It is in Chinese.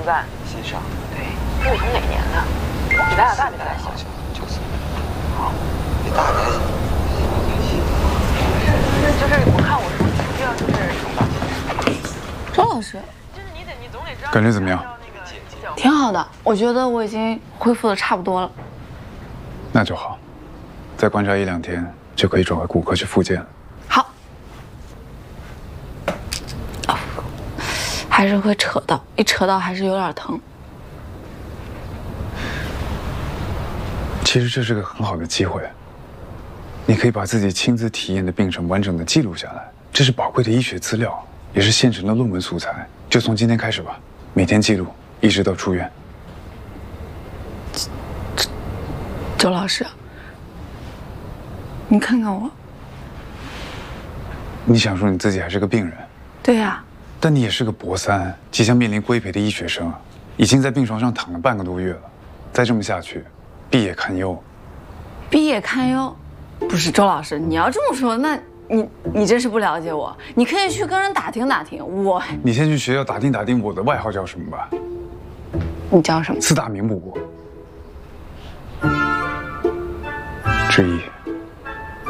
赞。 欣赏。 对，说你从哪年的？比咱俩大，比咱俩小。 94。好，比大点。 就是我看我说你不要就是周老师， 就是你总得知道。 感觉怎么样？ 挺好的，我觉得我已经恢复的差不多了。 那就好，再观察1、2天就可以转回骨科去复健了。 好。还是会扯到，一扯到还是有点疼。 其实这是个很好的机会，你可以把自己亲自体验的病程完整的记录下来，这是宝贵的医学资料，也是现成的论文素材。就从今天开始吧，每天记录，一直到出院。 周老师，你看看我。 你想说你自己还是个病人？ 对呀。 但你也是个博3，即将面临规培的医学生，已经在病床上躺了半个多月了，再这么下去，毕业堪忧。 毕业堪忧，不是周老师，你要这么说，那你真是不了解我。你可以去跟人打听打听，我。 你先去学校打听打听我的外号叫什么吧。 你叫什么？ 4大名捕之一。